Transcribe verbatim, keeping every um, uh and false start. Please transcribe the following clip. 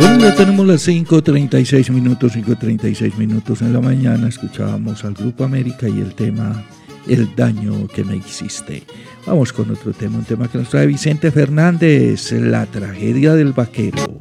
Bueno, ya tenemos las cinco treinta y seis minutos, cinco treinta y seis minutos en la mañana. Escuchábamos al Grupo América y el tema El daño que me hiciste. Vamos con otro tema, un tema que nos trae Vicente Fernández, La tragedia del vaquero.